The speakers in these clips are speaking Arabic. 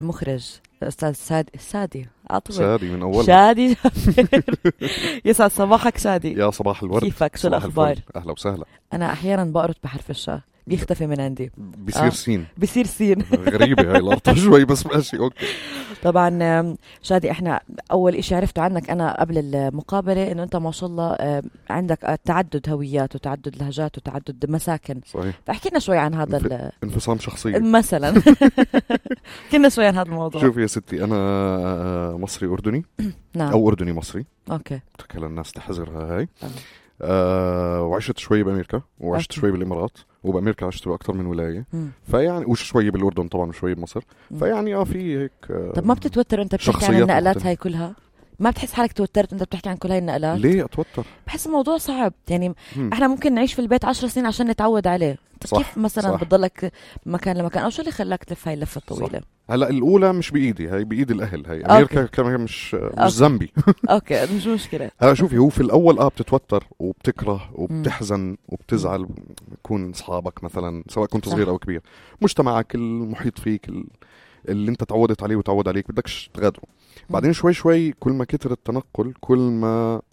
المخرج أستاذ سادي عطوة سادي من أول. شادي. يسعد صباحك شادي. يا صباح الورد. كيفك؟ شو الأخبار؟ أهلا وسهلا. أنا أحيانا بقرط بحرف الشاء بيختفي من عندي، بصير سين. بصير سين. غريبة هاي الأرطة شوي بس ماشي أوكي. طبعا شادي، احنا اول اشي عرفته عنك انا قبل المقابلة انه انت ما شاء الله عندك تعدد هويات وتعدد لهجات وتعدد مساكن. صحيح. فاحكي لنا شوي عن هذا انفصام شخصية مثلا. كنا شوي عن هذا الموضوع. شوف يا ستي، أنا مصري أردني. نعم. أو أردني مصري. اوكي. تكل الناس تحذرها هاي. وعشت شوي بأمريكا وعشت شوي بالإمارات، وبأمريكا عشت بأكتر من ولاية. فيعني وشوي بالأردن طبعا وشوي بمصر. فيعني في هيك طب ما بتتوتر انت بتحكي عن النقلات هاي كلها؟ ما بتحس حالك توترت انت بتحكي عن كل هاي النقلات؟ ليه أتوتر؟ بحس الموضوع صعب يعني. احنا ممكن نعيش في البيت 10 سنين عشان نتعود عليه. كيف مثلا بتضلك مكان لمكان؟ او شو اللي خلاك تلف هاي اللفة الطويلة؟ هلا الأولى مش بإيدي، هاي بإيد الأهل. هاي أمريكا كمان مش ذنبي. اوكي مش مشكلة. هلا شوفي، هو في الأول بتتوتر وبتكره وبتحزن وبتزعل. يكون أصحابك مثلا سواء كنت صغير أو كبير، مجتمعك المحيط فيك اللي انت تعودت عليه وتعود عليك بدكش تغادره. بعدين شوي شوي كل ما كتر التنقل كل ما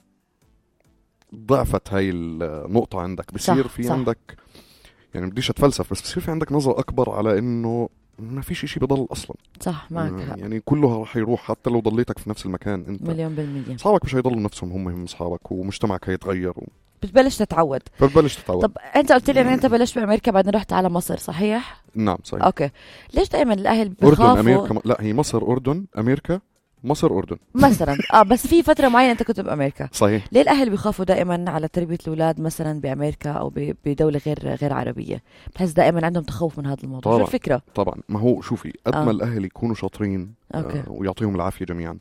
ضعفت هاي النقطة عندك. بصير في عندك يعني بديش اتفلسف، بس بصير في عندك نظرة أكبر على إنه ما فيش إشي بضل أصلا. صح معك حق. يعني كله راح يروح حتى لو ضليتك في نفس المكان. انت 100%. أصحابك مش هيضلوا نفسهم هم أصحابك، ومجتمعك هيتغير بتبلش تتعود. طب انت قلت لي ان انت بلشت بامريكا بعدين رحت على مصر، صحيح؟ نعم صحيح. اوكي. ليش دائما الاهل بخافوا؟ أردن أمريكا لا، هي مصر أردن أمريكا مصر أردن مثلا. بس في فترة معينة انت كنت بأمريكا. صحيح. ليه الاهل بيخافوا دائما على تربية الاولاد مثلا بأمريكا او بدولة غير عربية؟ بحس دائما عندهم تخوف من هذا الموضوع. طبعا. شو الفكرة؟ طبعا ما هو شوفي، قد ما الاهل يكونوا شاطرين ويعطيهم العافية جميعا،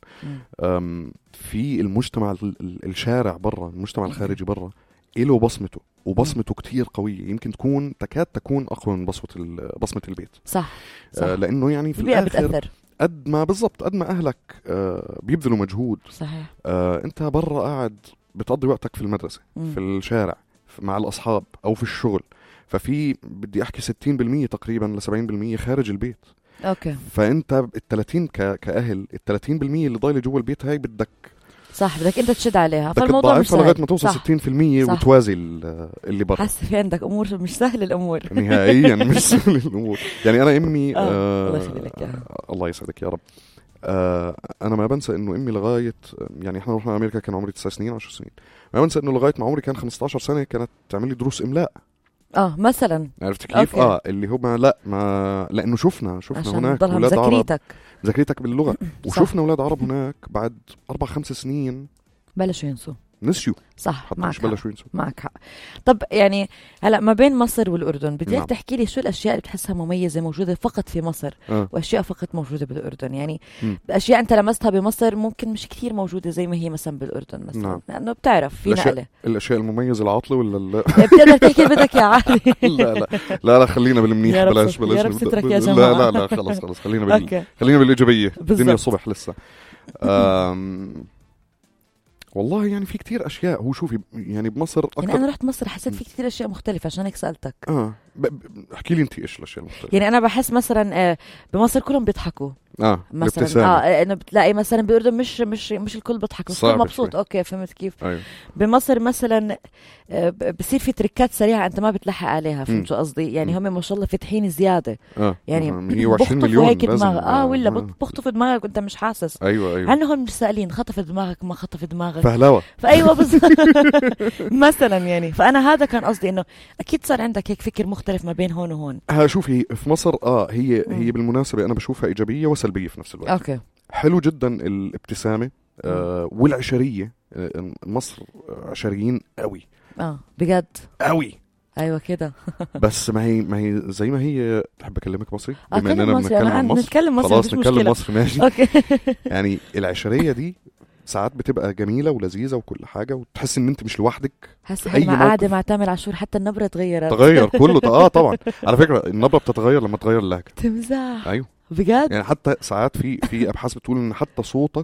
في المجتمع الشارع برا، المجتمع الخارجي برا له بصمته، وبصمته كتير قوية. يمكن تكاد تكون أقوى من بصمة البيت. صح. لأنه يعني في البيئة الآخر بتأثر. قد ما أهلك بيبذلوا مجهود. صحيح. أنت برا قاعد بتقضي وقتك في المدرسة، في الشارع، مع الأصحاب أو في الشغل. ففي بدي أحكي 60% تقريبا ل 70% خارج البيت. اوكي. فأنت ال30 كأهل، ال30% اللي ضايلة جوا البيت هاي بدك انت تشد عليها. فالموضوع مش سهل لغايه ما توصل 60% وتوازي اللي برا. حاسه في عندك امور مش سهل الامور. نهائيا مش سهل الامور. يعني انا امي الله يخليك الله يسعدك يا رب. انا ما بنسى انه امي لغايه، يعني احنا رحنا امريكا كان عمري 9 سنين 10 سنين، ما بنسى انه لغايه ما عمري كان 15 سنه كانت تعمل لي دروس املاء. مثلا عرفت كيف؟ اللي هو لانه شفنا هناك اولاد عرب ذاكرتك باللغه. وشفنا اولاد عرب هناك بعد 4-5 سنين بلشوا ينسوا. نسيوا. صح. معك حق. طب يعني هلا ما بين مصر والأردن بدي تحكي لي شو الأشياء اللي بتحسها مميزة موجودة فقط في مصر وأشياء فقط موجودة بالأردن. يعني أشياء أنت لمستها بمصر ممكن مش كتير موجودة زي ما هي مثلا بالأردن مثلا. لأنه بتعرف في نقلة. الأشياء المميزة العاطلة ولا بتقدر تحكي بدك يا عادي. لا خلينا بالمنيح. بلاش يا رب سترك يا جماعة. لا خلص خلينا بالإيجابية. الدنيا الصبح لسه. والله يعني في كتير أشياء. هو شوفي يعني بمصر يعني أنا رحت مصر حسيت في كتير أشياء مختلفة عشان هيك سألتك. احكي لي أنت إيش الأشياء المختلفة. يعني أنا بحس مثلا بمصر كلهم بيضحكوا. مثلا انه بتلاقي مثلا بالاردن مش الكل بيضحك، بس الكل مبسوط. اوكي فهمت كيف. أيوه. بمصر مثلا بصير في تريكات سريعه انت ما بتلحق عليها. فهمت شو قصدي؟ يعني هم ما شاء الله فاتحين زياده. يعني هي 20 مليون دماغ ولا بخطف دماغك وانت مش حاسس. ايوه عنهم مش سائلين خطف دماغك ما خطف دماغك فهلاوه. فايوه بس مثلا يعني. فانا هذا كان قصدي انه اكيد صار عندك هيك فكر مختلف ما بين هون وهون. شوفي في مصر هي بالمناسبه انا بشوفها ايجابيه وسلبيه في نفس الوقت. اوكي. حلو جدا الابتسامه والعشريه. مصر عشريين قوي. بجد قوي. ايوه كده. بس ما هي زي ما هي. تحب اكلمك مصري بما اننا بنتكلم عن مصر؟ خلاص نتكلم مصري ماشي. اوكي. يعني العشريه دي ساعات بتبقى جميله ولذيذه وكل حاجه، وتحس ان انت مش لوحدك. هسه ما قاعده مع تامر عاشور حتى النبره تغير كله. طبعا على فكره النبره بتتغير لما تغير اللهجه. تمزح. ايوه بجد. يعني حتى ساعات في ابحاث بتقول ان حتى صوتك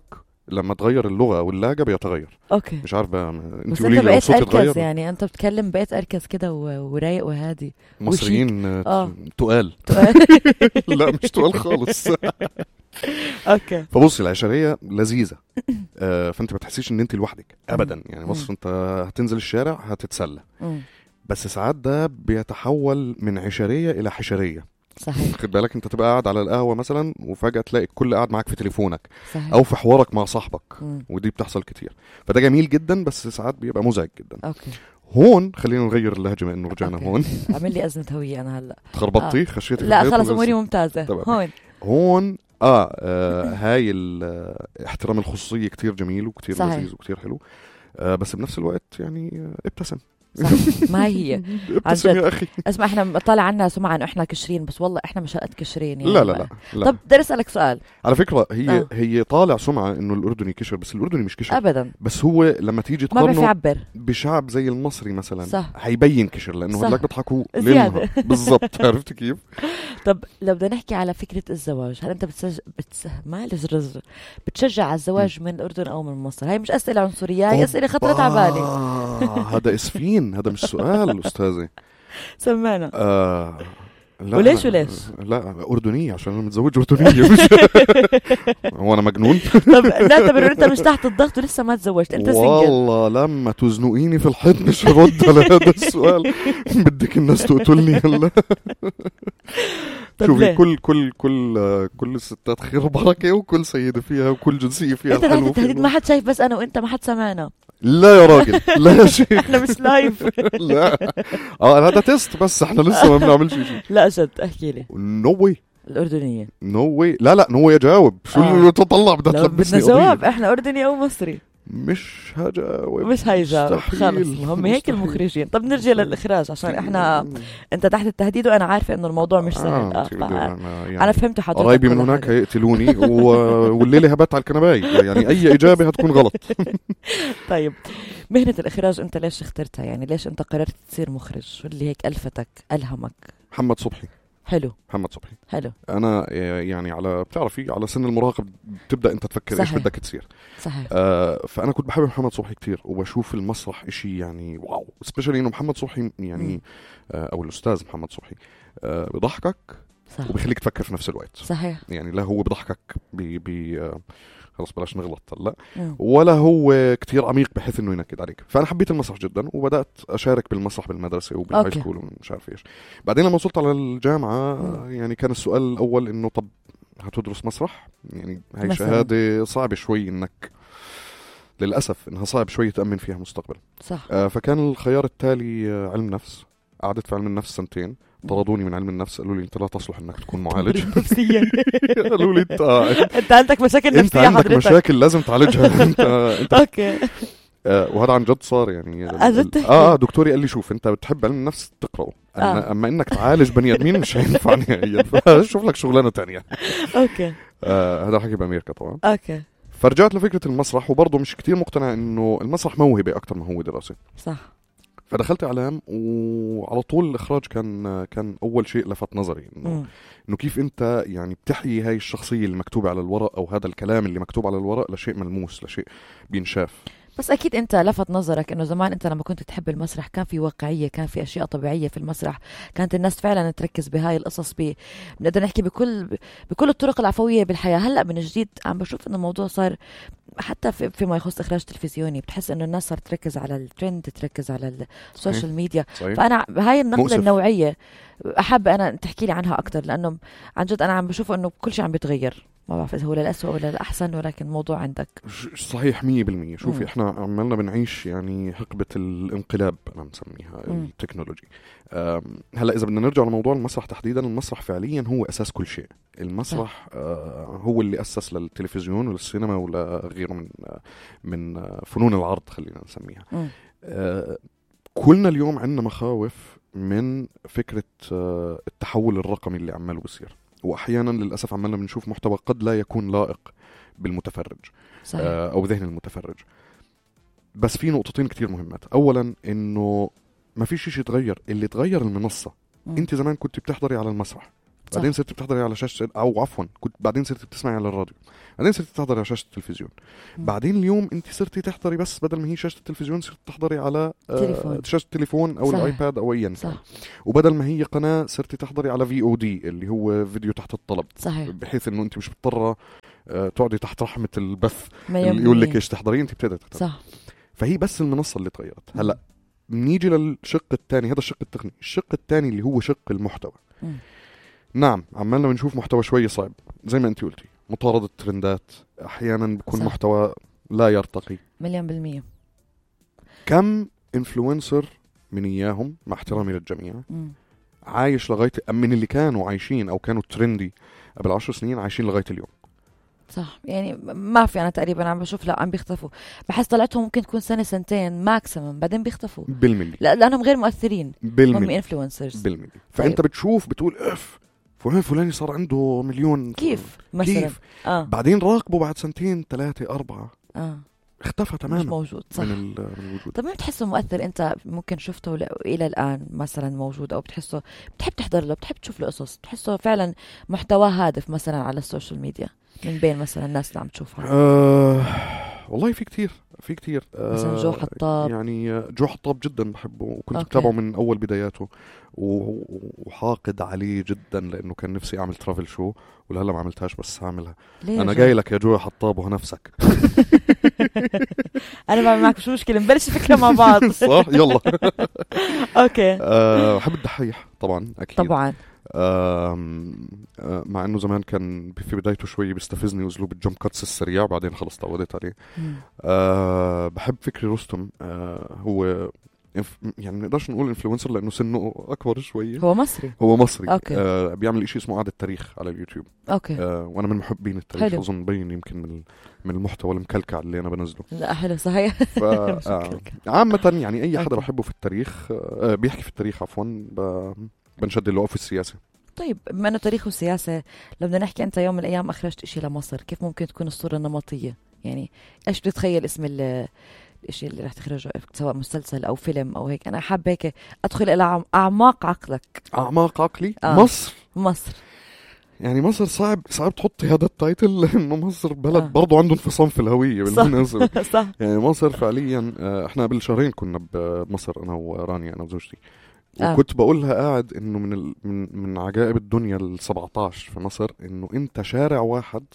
لما تغير اللغة أو اللهجة بيتغير. اوكي مش عارف بقى بس انت بقيت اركز، يعني انت بتتكلم بقيت اركز كده ورايق وهادي. مصريين تقال. لا مش تقال خالص. اوكي. فبصي العشرية لذيذة. فانت ما تحسيش ان انت لوحدك ابدا. يعني بص انت هتنزل الشارع هتتسلى، بس ساعات ده بيتحول من عشرية الى حشرية. صحيح. خد بالك انت تبقى قاعد على القهوة مثلا وفجأة تلاقي الكل قاعد معاك في تليفونك. صحيح. او في حوارك مع صاحبك. ودي بتحصل كتير، فده جميل جدا بس ساعات بيبقى مزعج جدا. اوكي. هون خلينا نغير اللهجة بما انه رجعنا. هون عمل لي أزمة هوية انا هلا. تخربطتي خشيتي؟ لا خلص اموري ممتازة. هون هاي احترام الخصوصية كتير جميل وكتير لذيذ وكتير حلو. بس بنفس الوقت يعني ابتسم. صح. ما هي ابتسم يا أخي. اسمع احنا طالع عنا سمعة انه احنا كشرين، بس والله احنا مش قد كشرين يعني. لا. طب بدي اسالك سؤال على فكرة. هي طالع سمعة انه الاردني كشر، بس الاردني مش كشر ابدا. بس هو لما تيجي تقارنه بشعب زي المصري مثلا صح. هيبين كشر لانه هدلاك بيضحكوا زيادة. بالضبط. عرفت كيف؟ طب لو بدنا نحكي على فكرة الزواج، هل انت بتشجع على الزواج من الاردن او من مصر؟ هاي مش اسئلة عنصرية، هاي اسئلة خطرت على بالي. هذا اسفين، هذا مش سؤال أستاذي. سمعنا. لا وليش لا أردنية عشان أنا متزوج أردنية. مش هو أنا مجنون؟ طب نعتبر أنت مش تحت الضغط ولسه ما تزوجت، أنت سنجل. والله لما تزنقيني في الحيط مش هرد على هذا السؤال. بدك الناس تقتلني هلا. شوفي كل الستات خير وبركة، وكل سيدة فيها وكل جنسية فيها انت تحت التهديد. ما حد شايف، بس انا وانت ما حد سمعنا. لا يا راجل لا يا شيخ. احنا مش لايف. لا هذا تيست بس احنا لسه ما بنعملش شيء. لا جد احكي لي. نو واي. الأردنية نو واي. لا نو واي. اجاوب شو اللي تطلع بدها تلبسني بدنا جواب. احنا أردني او مصري. مش هجاوب. مش هيجاوب خلص. هم هيك المخرجين. طب نرجع للإخراج عشان احنا انت تحت التهديد وانا عارفة انه الموضوع مش سهل. انا فهمت حضرتك. قرايبي من هناك هيقتلوني والليلة هبت على الكنباي. يعني اي اجابة هتكون غلط. طيب مهنة الإخراج انت ليش اخترتها؟ يعني ليش انت قررت تصير مخرج؟ شو اللي هيك ألفتك ألهمك؟ محمد صبحي. حلو. محمد صبحي حلو. انا يعني على بتعرفي على سن المراهقه بتبدا انت تفكر ايش بدك تصير. صحيح. فانا كنت بحب محمد صبحي كتير وبشوف المسرح اشي يعني واو، سبيشالي انه محمد صبحي يعني او الاستاذ محمد صبحي بضحكك صح. وبيخليك تفكر في نفس الوقت. صحيح. يعني لا هو بضحكك خلاص بلاش نغلط هلا، ولا هو كتير عميق بحيث انه ينكد عليك. فانا حبيت المسرح جدا وبدات اشارك بالمسرح بالمدرسه وبالهاي سكول ومش عارف ايش. بعدين لما وصلت على الجامعه يعني كان السؤال الاول انه طب هتدرس مسرح؟ يعني هاي مثلاً شهاده صعبه شوي انك للاسف انها صعب شوي تامن فيها مستقبل. صح. فكان الخيار التالي علم نفس. قعدت في علم النفس 2 سنين. طردوني من علم النفس، قالوا لي انت لا تصلح انك تكون معالج نفسيا. قالوا لي انت عندك مشاكل نفسيه، انت عندك حضرتك مشاكل لازم تعالجها. انت اوكي. وهذا عن جد صار يعني. دكتوري قال لي شوف انت بتحب علم النفس تقراه، اما انك تعالج بني ادمين مش هينفع نهائيا، فشوف لك شغلانه ثانيه. اوكي. هذا حكي بامريكا طبعا. اوكي. فرجعت لفكره المسرح وبرضه مش كتير مقتنع انه المسرح موهبه اكتر ما هو دراسه. صح. فدخلت اعلام وعلى طول الاخراج كان اول شيء لفت نظري انه كيف انت يعني بتحيي هاي الشخصيه اللي مكتوبه على الورق او هذا الكلام اللي مكتوب على الورق لشيء ملموس، لشيء بينشاف. بس أكيد أنت لفت نظرك إنه زمان أنت لما كنت تحب المسرح كان في واقعية، كان في أشياء طبيعية في المسرح، كانت الناس فعلا تركز بهاي القصص بنقدر نحكي بكل الطرق العفوية بالحياة. هلأ من جديد عم بشوف إنه الموضوع صار حتى فيما يخص إخراج تلفزيوني بتحس إنه الناس صارت تركز على الترند، تركز على السوشيال ميديا. فأنا هاي النقلة النوعية أحب أنا تحكي لي عنها أكتر، لأنه عن جد أنا عم بشوف إنه كل شيء عم بيتغير، ما بعرف إذا هو للأسوأ ولا للأحسن، ولكن الموضوع عندك صحيح 100%. شوفي احنا عمالنا بنعيش يعني حقبة الانقلاب أنا مسميها التكنولوجي. هلا إذا بدنا نرجع لموضوع المسرح تحديدا، المسرح فعليا هو أساس كل شيء. المسرح هو اللي أسس للتلفزيون وللسينما ولغيره من فنون العرض خلينا نسميها. كلنا اليوم عندنا مخاوف من فكرة التحول الرقمي اللي عماله بصير، وأحيانا للأسف عمالنا بنشوف محتوى قد لا يكون لائق بالمتفرج. صحيح. أو ذهن المتفرج. بس في نقطتين كتير مهمات. أولا إنه ما في شيء يتغير، اللي تغير المنصة. أنت زمان كنت بتحضري على المسرح، بعدين صرت بتحضري على شاشة، أو عفوا كنت بعدين صرت بتسمعي على الراديو، بعدين صرت تحضري على شاشة التلفزيون. بعدين اليوم أنت صرتي تحضري، بس بدل ما هي شاشة التلفزيون صرت تحضري على شاشة التليفون أو الآيباد أو أي كان. وبدل ما هي قناة صرتي تحضري على VOD اللي هو فيديو تحت الطلب. صحيح. بحيث إنه أنت مش مضطرة تقعدي تحت رحمة البث اللي يقول لك إيش تحضري، أنت بتقدر تحضري. صح. فهي بس المنصة اللي تغيرت. هلأ نيجي للشق الثاني، هذا الشق التقني. الشق الثاني اللي هو شق المحتوى. نعم عمالنا بنشوف محتوى شوية صعب زي ما انت قلتي، مطاردة ترندات، احيانا بيكون صح. محتوى لا يرتقي 100%. كم انفلونسر من اياهم مع احترامي للجميع عايش لغاية من اللي كانوا عايشين او كانوا ترندي قبل 10 سنين عايشين لغاية اليوم. صح. يعني ما في، انا تقريبا عم بشوف لا عم بيختفوا، بحس طلعتهم ممكن تكون سنة سنتين ماكسيمم بعدين بيختفوا بالملي. لا لانهم غير مؤثرين، هم انفلونسرز بالملي. فانت بتشوف بتقول اف فلاني صار عنده مليون، كيف مثلا كيف؟ بعدين راقبه بعد سنتين 3 4 اختفى تماما، مش موجود. صح. من الوجود. طب مين بتحسه مؤثر انت ممكن شفته الى الان مثلا موجود، او بتحسه بتحب تحضر له، بتحب تشوف له قصص، بتحسه فعلا محتوى هادف مثلا على السوشيال ميديا من بين مثلا الناس اللي عم تشوفها؟ والله في كتير مثلا جو حطاب. يعني جو حطاب جدا بحبه، وكنت بتابعه من اول بداياته، وحاقد عليه جدا لانه كان نفسي اعمل ترافل شو ولا ما عملتهاش، بس هعملها. انا جاي لك يا جو حطاب وهنفسك. انا بعمل معك مش مشكله، نبلش فكره مع بعض. صح يلا. اوكي. بحب الدحيح طبعا اكيد طبعا. مع انه زمان كان في بدايته شوي بيستفزني اسلوب الجمب كاتس السريع، بعدين خلص تعودت عليه. بحب فكري رستم. هو يعني ما نقدرش نقول انفلونسر لانه سنه اكبر شويه. هو مصري. أوكي. بيعمل شيء اسمه قعدة تاريخ على اليوتيوب. اوكي. وانا من محبين التاريخ. حلو. اظن مبين يمكن من المحتوى المكلكع اللي انا بنزله. لا حلو صحيح. عامه يعني اي حدا بحبه في التاريخ بيحكي في التاريخ عفوا بنشد له في السياسه. طيب بما انه تاريخ وسياسه، لو بدنا نحكي انت يوم من الايام اخرجت شيء لمصر، كيف ممكن تكون الصوره النمطيه؟ يعني ايش بتتخيل اسم الشيء اللي رح تخرجه، سواء مسلسل او فيلم او هيك؟ انا حابه هيك ادخل الى اعماق عقلك. اعماق عقلي. مصر يعني مصر صعب تحطي هذا التايتل لانه مصر بلد برضو عنده انفصام في الهويه بالمناسبه. صح. يعني مصر فعليا احنا قبل شهرين كنا بمصر انا ورانيا انا وزوجتي، وكنت بقول لها قاعد انه من عجائب الدنيا ال17 في مصر انه انت شارع واحد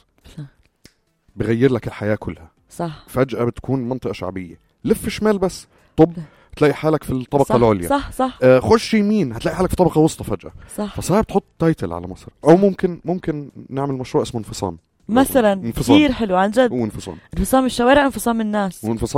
بغير لك الحياه كلها. صح. فجاه بتكون منطقه شعبيه، لف شمال بس طب تلاقي حالك في الطبقه العليا. صح. خش يمين هتلاقي حالك في طبقه وسطى فجاه. صح. فصعب تحط تايتل على مصر. او ممكن نعمل مشروع اسمه انفصام مثلا. كثير حلو عن جد. انفصام الشوارع، انفصام الناس. بس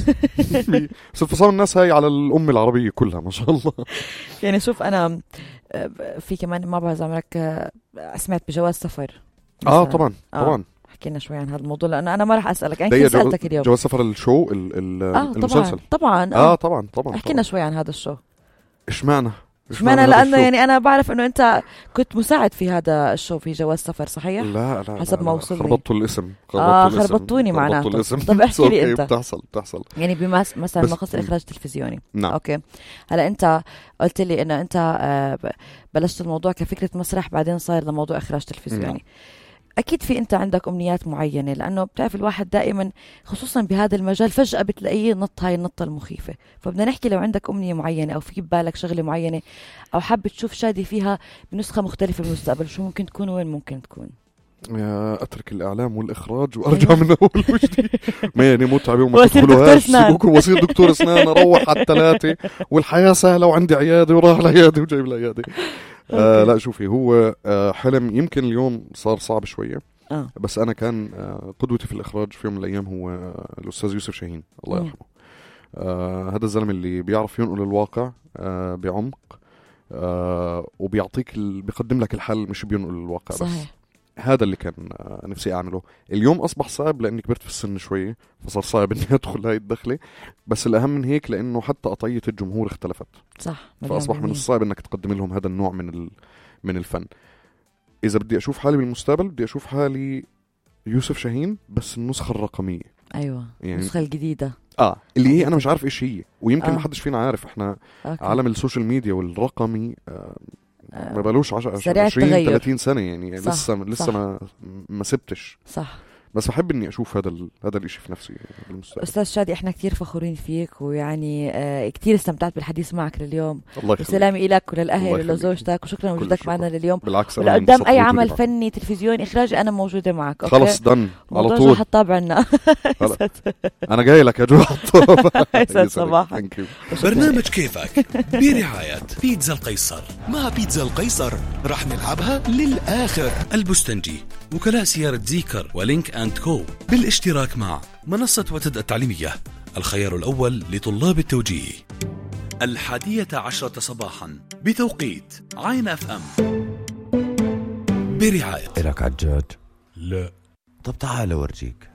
انفصام الناس هاي على الأمة العربية كلها ما شاء الله. يعني شوف أنا في كمان ما بعرف عمرك سمعت بجواز سفر؟ طبعا. حكينا شوي عن هذا الموضوع لأن أنا ما رح أسألك، أنا سألتك اليوم. جواز سفر الشو المسلسل. طبعا. طبعا. حكينا شوي عن هذا الشو. اشمعنى لأنه يعني أنا بعرف إنه أنت كنت مساعد في هذا الشو في جواز سفر، صحيح؟ لا حسب ما وصلني. خربطوا الاسم. خربطوني معناته. طب احكي لي أنت. بتحصل يعني مثلا مقص الإخراج التلفزيوني. نعم. أوكي. هلا أنت قلت لي إنه أنت بلشت الموضوع كفكرة مسرح، بعدين صار لموضوع إخراج تلفزيوني. نعم. أكيد في أنت عندك أمنيات معينة، لأنه بتعرف الواحد دائما خصوصا بهذا المجال فجأة بتلاقيه نط هاي النطة المخيفة. فبدنا نحكي لو عندك أمنية معينة أو في بالك شغلة معينة أو حابة تشوف شادي فيها بنسخة مختلفة بالمستقبل، شو ممكن تكون وين ممكن تكون؟ أترك الإعلام والإخراج وأرجع من أول وجديد. ما يعني متعبة وما تدخلوهاش، سيبوكم وصير دكتور أسنان، أروح على 3 والحياة سهلة وعندي عيادة وراح العيادة وجايب العيادة. لا شوفي، هو حلم يمكن اليوم صار صعب شوية. بس أنا كان قدوتي في الإخراج في يوم من الأيام هو الأستاذ يوسف شاهين الله يرحمه. هذا الزلمة اللي بيعرف ينقل الواقع بعمق، وبيعطيك بيقدم لك الحل، مش بينقل الواقع صحيح. بس. هذا اللي كان نفسي أعمله. اليوم أصبح صعب لأني كبرت في السن شوية، فصار صعب إني أدخل هاي الدخلة. بس الأهم من هيك لأنه حتى قطعية الجمهور اختلفت. صح. فأصبح من الصعب إنك تقدم لهم هذا النوع من الفن. إذا بدي أشوف حالي بالمستقبل بدي أشوف حالي يوسف شاهين بس النسخة الرقمية. أيوة يعني النسخة الجديدة. اللي هي أنا مش عارف إيش هي، ويمكن ما حدش فينا عارف. إحنا أوكي. عالم السوشيال ميديا والرقمي ما بقالوش 20 30 سنة يعني لسه ما سبتش. صح. بس بحب اني اشوف هذا الاشي في نفسي بالمستقبل. استاذ شادي احنا كتير فخورين فيك، ويعني كتير استمتعت بالحديث معك لليوم. الله وسلامي لك وللاهل ولزوجتك، وشكرا لوجودك معنا لليوم. بالعكس ولقدام اي عمل فني تلفزيوني اخراجي انا موجوده معك. أوكي؟ خلص دن على طول حتتابعنا. انا جاي لك يا جو. يسعد صباحك. برنامج كيفك برعاية بيتزا القيصر. مع بيتزا القيصر راح نلعبها للآخر. البستنجي، وكلاء سيارة زيكر، ولينك أند كو، بالاشتراك مع منصة وتد التعليمية، الخيار الأول لطلاب التوجيه. 11:10 صباحا بتوقيت عين FM برعاية. إلك عجاج؟ لا. طب تعال أورجيك.